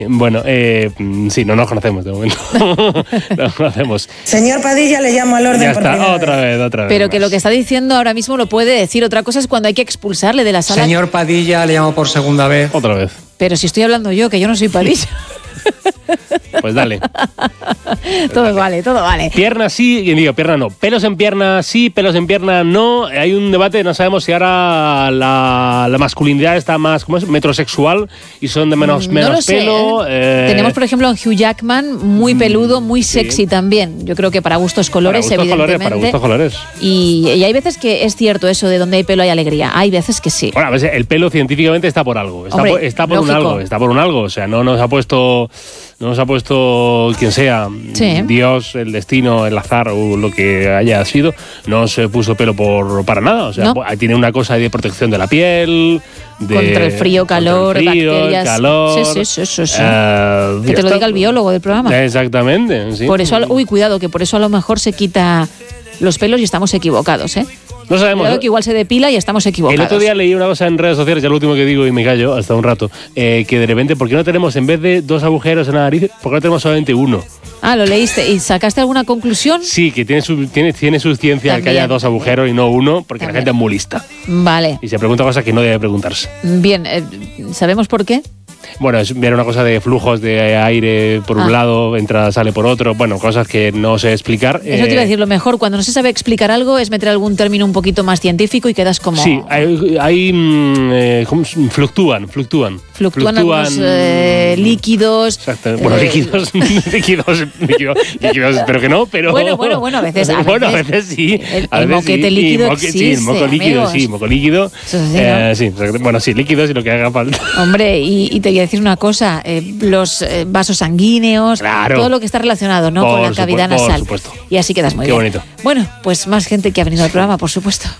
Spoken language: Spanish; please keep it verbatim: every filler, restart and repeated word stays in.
Bueno, eh, sí, no nos conocemos de momento. No nos conocemos. Señor Padilla, le llamo al orden. Ya por está, primera otra vez. vez, otra vez. Pero más. que lo que está diciendo ahora mismo lo puede decir. Otra cosa es cuando hay que expulsarle de la sala. Señor Padilla, le llamo por segunda vez. Otra vez. Pero si estoy hablando yo, que yo no soy Padilla. Pues dale. Todo dale. vale, todo vale. Pierna sí, digo, pierna no. Pelos en pierna sí, pelos en pierna no. Hay un debate, no sabemos si ahora la, la masculinidad está más, ¿cómo es? Metrosexual y son de menos, No menos lo sé, pelo. ¿eh? Eh, Tenemos, por ejemplo, a Hugh Jackman, muy peludo, muy sí. sexy también. Yo creo que para gustos colores, para gustos colores, evidentemente. para gustos colores. Y, y hay veces que es cierto eso de donde hay pelo hay alegría. Hay veces que sí. Bueno, a veces el pelo científicamente está por algo. Está, Hombre, por, está por un lógico. algo. Está por un algo. O sea, no nos ha puesto, no nos ha puesto quien sea, Sí. Dios, el destino, el azar o lo que haya sido, no se puso pelo por para nada. O sea, No. pues, tiene una cosa de protección de la piel. De, Contra el frío, calor, contra el frío, bacterias. calor. Sí, sí, sí, sí, sí. Eh, Que ya te lo está. diga el biólogo del programa. Exactamente. Sí. Por eso, al- uy, cuidado, que por eso a lo mejor se quita los pelos y estamos equivocados, ¿eh? No sabemos. Cuidado que igual se depila y estamos equivocados. El otro día leí una cosa en redes sociales, ya lo último que digo y me callo hasta un rato, eh, que de repente, ¿por qué no tenemos, en vez de dos agujeros en la nariz, por qué no tenemos solamente uno? Ah, lo leíste. ¿Y sacaste alguna conclusión? Sí, que tiene su, tiene, tiene su ciencia También. que haya dos agujeros y no uno, porque También. la gente es muy lista Vale. y se pregunta cosas que no debe preguntarse. Bien, eh, ¿sabemos por qué? Bueno, es ver una cosa de flujos de aire por un Ah. lado, entra, sale por otro, bueno, cosas que no sé explicar. Eso te iba a decir, lo mejor cuando no se sabe explicar algo es meter algún término un poquito más científico y quedas como... Sí, hay, hay mm, eh, ¿cómo se- fluctúan, fluctúan. Fluctúan, algunos eh, líquidos. Exacto. Bueno, eh, líquidos, líquidos, líquidos, líquidos, espero que no, pero... Bueno, bueno, bueno, a veces- a bueno, a veces veces sí. el- a el veces moquete sí, líquido y moque- Sí, el moco existe, líquido, amigos. sí, moco líquido. Eso sí, Eh, ¿no? sí, exacto. Bueno, sí, líquidos y lo que haga falta. Hombre, y, y te voy a decir una cosa, eh, los eh, vasos sanguíneos, Claro. todo lo que está relacionado, ¿no? Por Con la cavidad supuesto, por nasal. supuesto. Y así quedas muy Qué bien. bonito. Bueno, pues más gente que ha venido al programa, por supuesto.